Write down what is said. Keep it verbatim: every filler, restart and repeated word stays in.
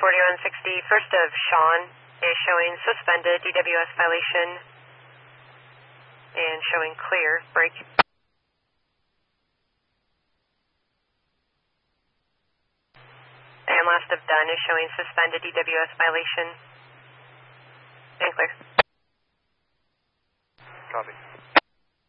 forty-one sixty, first of Sean is showing suspended D W S violation and showing clear, brake. And last of Dunn is showing suspended D W S violation and clear. Copy.